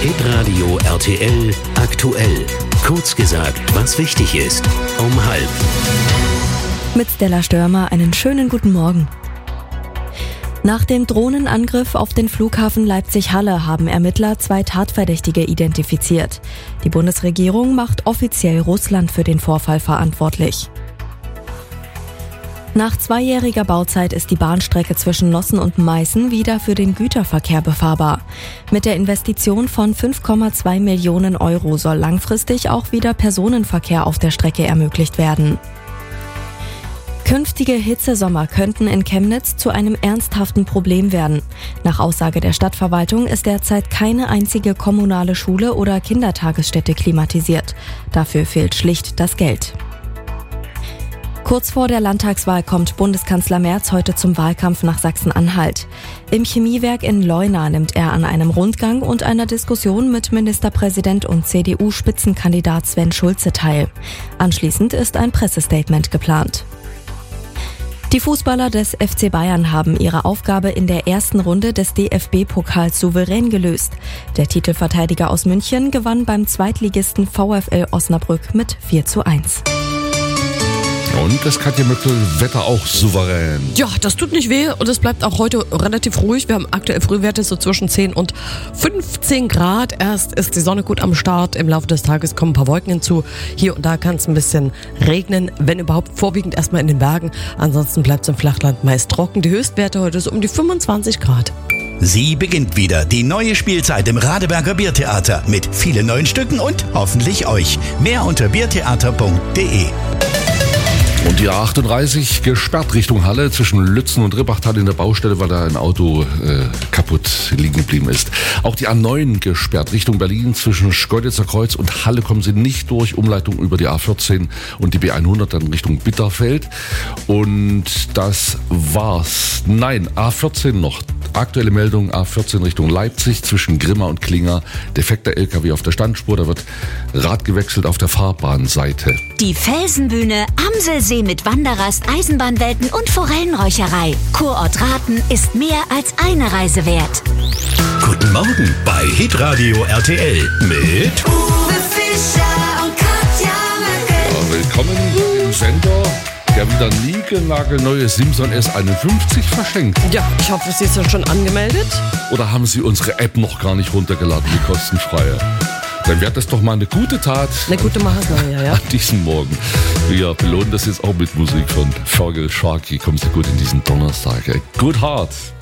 Hitradio RTL aktuell. Kurz gesagt, was wichtig ist. Um 12:30. Mit Stella Störmer einen schönen guten Morgen. Nach dem Drohnenangriff auf den Flughafen Leipzig-Halle haben Ermittler 2 Tatverdächtige identifiziert. Die Bundesregierung macht offiziell Russland für den Vorfall verantwortlich. Nach 2-jähriger Bauzeit ist die Bahnstrecke zwischen Nossen und Meißen wieder für den Güterverkehr befahrbar. Mit der Investition von 5,2 Millionen Euro soll langfristig auch wieder Personenverkehr auf der Strecke ermöglicht werden. Künftige Hitzesommer könnten in Chemnitz zu einem ernsthaften Problem werden. Nach Aussage der Stadtverwaltung ist derzeit keine einzige kommunale Schule oder Kindertagesstätte klimatisiert. Dafür fehlt schlicht das Geld. Kurz vor der Landtagswahl kommt Bundeskanzler Merz heute zum Wahlkampf nach Sachsen-Anhalt. Im Chemiewerk in Leuna nimmt er an einem Rundgang und einer Diskussion mit Ministerpräsident und CDU-Spitzenkandidat Sven Schulze teil. Anschließend ist ein Pressestatement geplant. Die Fußballer des FC Bayern haben ihre Aufgabe in der ersten Runde des DFB-Pokals souverän gelöst. Der Titelverteidiger aus München gewann beim Zweitligisten VfL Osnabrück mit 4:1. Und das Katja Möckel, Wetter auch souverän. Ja, das tut nicht weh und es bleibt auch heute relativ ruhig. Wir haben aktuell Frühwerte so zwischen 10 und 15 Grad. Erst ist die Sonne gut am Start. Im Laufe des Tages kommen ein paar Wolken hinzu. Hier und da kann es ein bisschen regnen, wenn überhaupt vorwiegend erstmal in den Bergen. Ansonsten bleibt es im Flachland meist trocken. Die Höchstwerte heute ist um die 25 Grad. Sie beginnt wieder, die neue Spielzeit im Radeberger Biertheater mit vielen neuen Stücken und hoffentlich euch. Mehr unter biertheater.de. Und die A38 gesperrt Richtung Halle zwischen Lützen und Ribbachtal in der Baustelle, weil da ein Auto kaputt liegen geblieben ist. Auch die A9 gesperrt Richtung Berlin zwischen Schkeuditzer Kreuz und Halle kommen sie nicht durch. Umleitung über die A14 und die B100 dann Richtung Bitterfeld. Und das war's. Nein, A14 noch. Aktuelle Meldung, A14 Richtung Leipzig zwischen Grimma und Klinger. Defekter LKW auf der Standspur, da wird Rad gewechselt auf der Fahrbahnseite. Die Felsenbühne, Amselsee mit Wanderrast, Eisenbahnwelten und Forellenräucherei. Kurort Raten ist mehr als eine Reise wert. Guten Morgen bei Hitradio RTL mit Uwe Fischer und Katja Möckel. Ja, willkommen im Sender, der wieder niegelnagelneue Simson S51 verschenkt. Ja, ich hoffe, Sie sind schon angemeldet. Oder haben Sie unsere App noch gar nicht runtergeladen, die kostenfreie? Dann wäre das doch mal eine gute Tat. Eine gute Maßnahme, ja. An diesem Morgen. Wir belohnen das jetzt auch mit Musik von Fergal Sharkey. Kommen Sie gut in diesen Donnerstag. Good Heart.